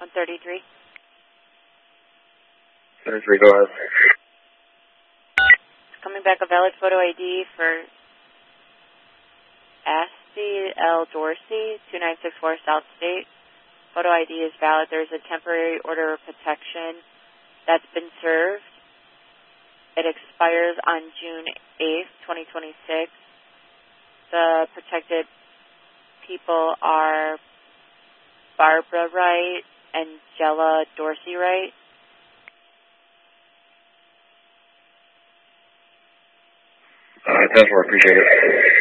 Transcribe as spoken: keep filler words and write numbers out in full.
one thirty-three. thirty-three, go ahead. Coming back, a valid photo I D for Asty L. Dorsey, two nine six four South State. Photo I D is valid. There's a temporary order of protection that's been served. It expires on June eighth, twenty twenty-six. The protected people are Barbara Wright and Jella Dorsey Wright. All right, that's more. Appreciate it.